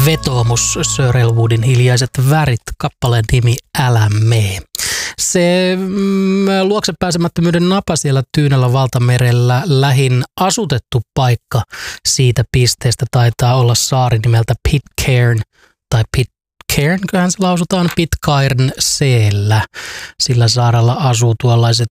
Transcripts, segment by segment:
vetoomus Sir Elwoodin Hiljaiset värit, kappaleen nimi Älä mee. Se luokse pääsemättömyyden napa siellä Tyynellä valtamerellä lähin asutettu paikka siitä pisteestä taitaa olla saari nimeltä Pitcairn tai Pitcairnköhän se lausutaan, Pitcairnseellä. Sillä saarella asuu tuollaiset,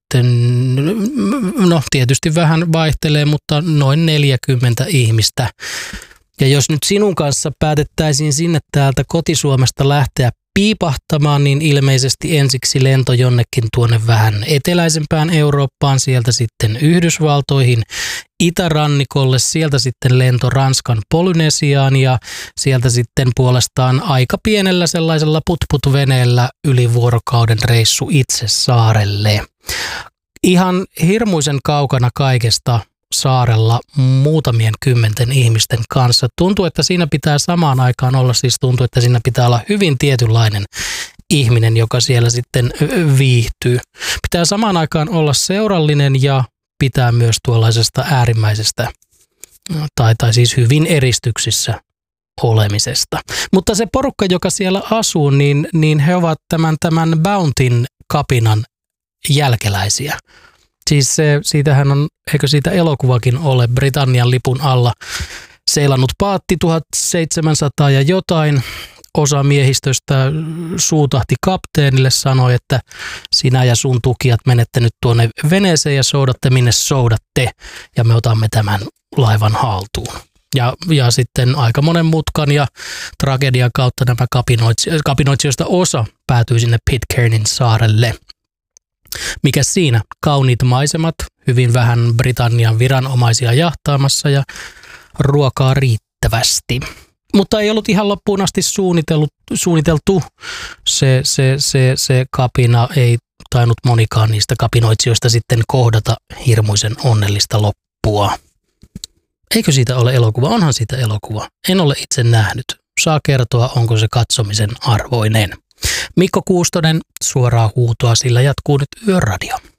no tietysti vähän vaihtelee, mutta noin 40 ihmistä. Ja jos nyt sinun kanssa päätettäisiin sinne täältä kotisuomesta lähteä piipahtamaan, niin ilmeisesti ensiksi lento jonnekin tuonne vähän eteläisempään Eurooppaan, sieltä sitten Yhdysvaltoihin, itärannikolle, sieltä sitten lento Ranskan Polynesiaan ja sieltä sitten puolestaan aika pienellä sellaisella putputveneellä yli vuorokauden reissu itse saarelle. Ihan hirmuisen kaukana kaikesta saarella muutamien kymmenten ihmisten kanssa. Tuntuu, että siinä pitää samaan aikaan olla, tuntuu, että siinä pitää olla hyvin tietynlainen ihminen, joka siellä sitten viihtyy. Pitää samaan aikaan olla seurallinen ja pitää myös tuollaisesta äärimmäisestä tai siis hyvin eristyksissä olemisesta. Mutta se porukka, joka siellä asuu, niin he ovat tämän Bountyn kapinan jälkeläisiä. Siis siitähän on, eikö siitä elokuvakin ole, Britannian lipun alla seilannut paatti 1700 ja jotain. Osa miehistöstä suutahti kapteenille, sanoi, että sinä ja sun tukijat menette nyt tuonne veneeseen ja soudatte minne soudatte ja me otamme tämän laivan haltuun. Ja sitten aika monen mutkan ja tragedian kautta nämä kapinoitsijoista osa päätyi sinne Pitcairnin saarelle. Mikä siinä? Kauniit maisemat, hyvin vähän Britannian viranomaisia jahtaamassa ja ruokaa riittävästi. Mutta ei ollut ihan loppuun asti suunniteltu se kapina, ei tainnut monikaan niistä kapinoitsijoista sitten kohdata hirmuisen onnellista loppua. Eikö siitä ole elokuva? Onhan siitä elokuva. En ole itse nähnyt. Saa kertoa, onko se katsomisen arvoinen. Mikko Kuustonen, suoraa huutoa, sillä jatkuu nyt Yöradio.